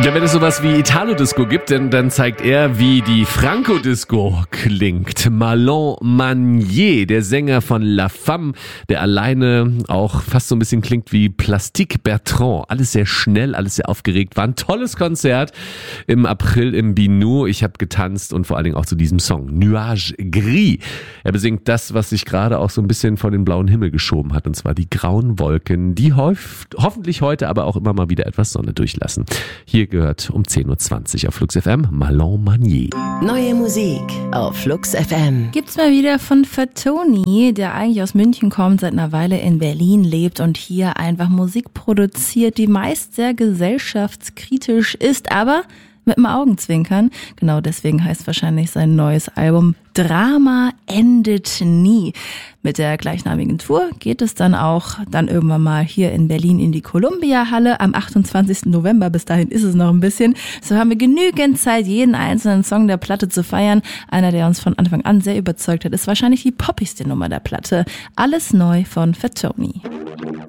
Ja, wenn es sowas wie Italo-Disco gibt, dann zeigt er, wie die Franco-Disco klingt. Marlon Manier, der Sänger von La Femme, der alleine auch fast so ein bisschen klingt wie Plastique Bertrand. Alles sehr schnell, alles sehr aufgeregt. War ein tolles Konzert im April im Binu. Ich habe getanzt und vor allen Dingen auch zu diesem Song, Nuage Gris. Er besingt das, was sich gerade auch so ein bisschen vor den blauen Himmel geschoben hat, und zwar die grauen Wolken, die hoffentlich heute aber auch immer mal wieder etwas Sonne durchlassen. Hier gehört um 10.20 Uhr auf Flux FM Marlon Manier. Neue Musik auf Flux FM. Gibt's mal wieder von Fatoni, der eigentlich aus München kommt, seit einer Weile in Berlin lebt und hier einfach Musik produziert, die meist sehr gesellschaftskritisch ist, aber mit dem Augenzwinkern. Genau deswegen heißt wahrscheinlich sein neues Album Drama endet nie. Mit der gleichnamigen Tour geht es dann irgendwann mal hier in Berlin in die Columbia-Halle am 28. November. Bis dahin ist es noch ein bisschen. So haben wir genügend Zeit, jeden einzelnen Song der Platte zu feiern. Einer, der uns von Anfang an sehr überzeugt hat, ist wahrscheinlich die poppigste Nummer der Platte. Alles neu von Fatoni.